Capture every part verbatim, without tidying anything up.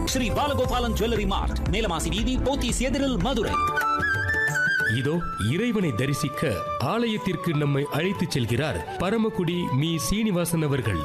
Sri Balagopalan jewellery மார்ட், மேலமாசி வீதி, போத்தீஸ் எதிரில், மதுரை. இதோ இறைவனை தரிசிக்க ஆலயத்திற்கு நம்மை அழைத்துச் செல்கிறார் பரமக்குடி மீ சீனிவாசன் அவர்கள்.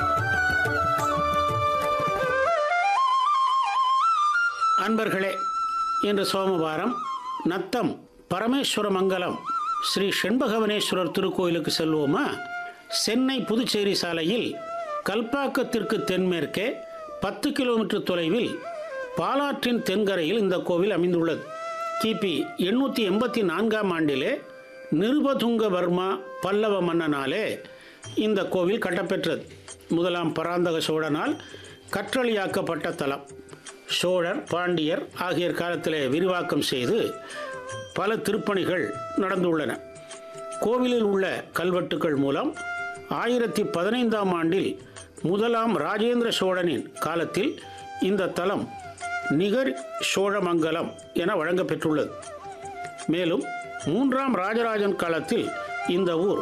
அன்பர்களே, இன்று சோமவாரம் நத்தம் பரமேஸ்வர மங்கலம் ஸ்ரீ செண்பகவனேஸ்வரர் திருக்கோயிலுக்கு செல்வோமா? சென்னை புதுச்சேரி சாலையில் கல்பாக்கத்திற்கு தென்மேற்கே பத்து கிலோமீட்டர் தொலைவில் பாலாற்றின் தென்கரையில் இந்த கோவில் அமைந்துள்ளது. கிபி எண்ணூற்றி எண்பத்தி நான்காம் ஆண்டிலே நிருபதுங்கவர்மா பல்லவ மன்னனாலே இந்த கோவில் கட்டப்பெற்றது. முதலாம் பராந்தக சோழனால் கற்றளியாக்கப்பட்ட தலம். சோழர், பாண்டியர் ஆகியோர் காலத்திலே விரிவாக்கம் செய்து பல திருப்பணிகள் நடந்துள்ளன. கோவிலில் உள்ள கல்வெட்டுக்கள் மூலம் ஆயிரத்தி பதினைந்தாம் ஆண்டில் முதலாம் ராஜேந்திர சோழனின் காலத்தில் இந்த தலம் நிகர் சோழமங்கலம் என வழங்கப்பெற்றுள்ளது. மேலும் மூன்றாம் ராஜராஜன் காலத்தில் இந்த ஊர்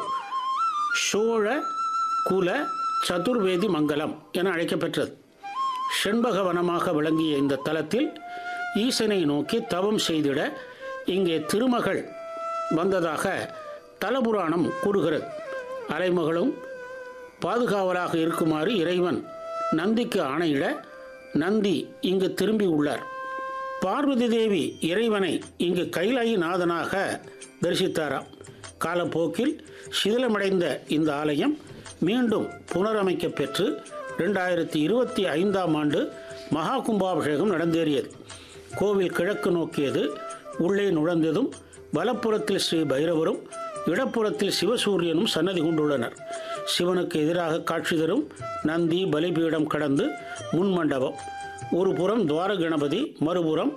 சோழ குல சதுர்வேதி மங்கலம் என அழைக்கப்பெற்றது. செண்பகவனமாக விளங்கிய இந்த தலத்தில் ஈசனை நோக்கி தவம் செய்திட இங்கே திருமகள் வந்ததாக தலபுராணம் கூறுகிறது. அலைமகளும் பாதுகாவலாக இருக்குமாறு இறைவன் நந்திக்கு ஆணையிட நந்தி இங்கு திரும்பி உள்ளார். பார்வதி தேவி இறைவனை இங்கு கைலாயநாதனாக தரிசித்தாராம். காலப்போக்கில் சிதிலமடைந்த இந்த ஆலயம் மீண்டும் புனரமைக்க பெற்று ரெண்டாயிரத்தி இருபத்தி ஐந்தாம் ஆண்டு மகா கும்பாபிஷேகம் நடந்தேறியது. கோவில் கிழக்கு நோக்கியது. உள்ளே நுழைந்ததும் வலப்புறத்தில் ஸ்ரீ பைரவரும் இடப்புறத்தில் சிவசூரியனும் சன்னதி கொண்டுள்ளனர். சிவனுக்கு எதிராக காட்சி தரும் நந்தி பலிபீடம் கடந்து முன்மண்டபம். ஒரு புறம் துவார கணபதி, மறுபுறம்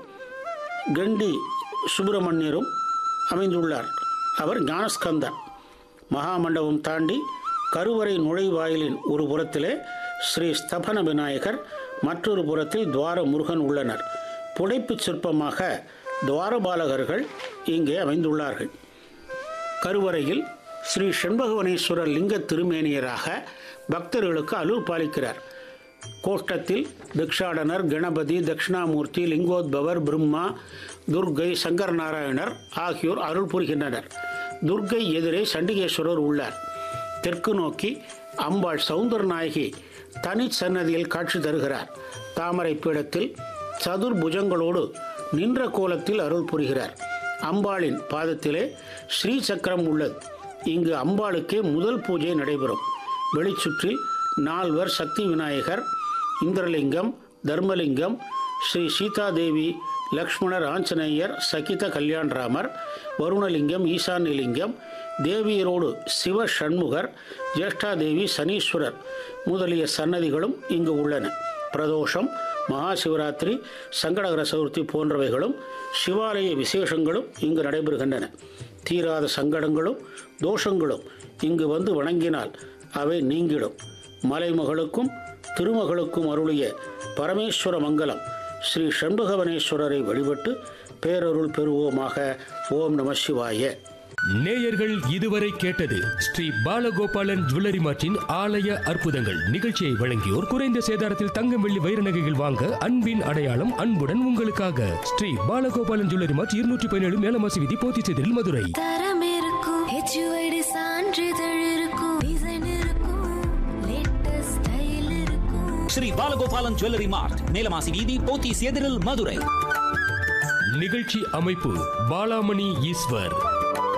கண்டி சுப்பிரமணியரும் அமைந்துள்ளார். அவர் ஞானஸ்கந்தன். மகாமண்டபம் தாண்டி கருவறை நுழைவாயிலின் ஒரு புறத்திலே ஸ்ரீ ஸ்தபன விநாயகர், மற்றொரு புறத்தில் துவார முருகன் உள்ளனர். புடைப்பு சிற்பமாக துவாரபாலகர்கள் இங்கே அமைந்துள்ளார்கள். கருவறையில் ஸ்ரீ செண்பகவனேஸ்வரர் லிங்க திருமேனியராக பக்தர்களுக்கு அருள் பாலிக்கிறார். கோஷ்டத்தில் திக்ஷாடனர், கணபதி, தட்சிணாமூர்த்தி, லிங்கோத்பவர், பிரம்மா, துர்கை, சங்கர நாராயணர் ஆகியோர் அருள் புரிகின்றனர். துர்கை எதிரே சண்டிகேஸ்வரர் உள்ளார். தெற்கு நோக்கி அம்பாள் சௌந்தரநாயகி தனி சன்னதியில் காட்சி தருகிறார். தாமரை பீடத்தில் சதுர்புஜங்களோடு நின்ற கோலத்தில் அருள் புரிகிறார். அம்பாளின் பாதத்திலே ஸ்ரீ சக்கரம் உள்ளது. இங்கு அம்பாளுக்கே முதல் பூஜை நடைபெறும். வெளிச்சுற்றில் நால்வர் சக்தி விநாயகர், இந்திரலிங்கம், தர்மலிங்கம், ஸ்ரீ சீதாதேவி, லக்ஷ்மணர், ஆஞ்சநேயர், சகித கல்யாண்ராமர், வருணலிங்கம், ஈசான்யலிங்கம், தேவியரோடு சிவ சண்முகர், ஜேஷ்டாதேவி, சனீஸ்வரர் முதலிய சன்னதிகளும் இங்கு உள்ளன. பிரதோஷம், மகா சிவராத்திரி, சங்கடகர சதுர்த்தி போன்றவைகளும் சிவாலய விசேஷங்களும் இங்கு நடைபெறுகின்றன. தீராத சங்கடங்களும் தோஷங்களும் இங்கு வந்து வணங்கினால் அவை நீங்கிடும். மலைமகளுக்கும் திருமகளுக்கும் அருளிய பரமேஸ்வர மங்கலம் ஸ்ரீ செண்பகவனேஸ்வரரை வழிபட்டு பேரருள் பெறுவோமாக. ஓம் நம சிவாய. நேயர்கள் இதுவரை கேட்டது ஸ்ரீ பாலகோபாலன் ஜுவல்லரி மார்ட்டின் ஆலய அற்புதங்கள் நிகழ்ச்சியை வழங்கியோர் குறைந்த சேதாரத்தில் தங்கம், வெள்ளி, வைர நகைகள் வாங்க அன்பின் அடையாளம் அன்புடன் உங்களுக்காக ஸ்ரீ பாலகோபாலன் ஜுவல்லரி மார்ட், இருநூற்றி பதினேழு மேலமாசி வீதி, போத்தீஸ் எதிரில், மதுரை. தரம் இருக்கும், ஹெச்யூஐடி சான்றிதழ் இருக்கும், டிசைன் இருக்கும், லேட்டஸ்ட் ஸ்டைல் இருக்கும். ஸ்ரீ பாலகோபாலன் ஜுவல்லரி மார்ட், மேலமாசி வீதி, போத்தீஸ் எதிரில், மதுரை. நிகழ்ச்சி அமைப்பு பாலாமணி ஈஸ்வர்.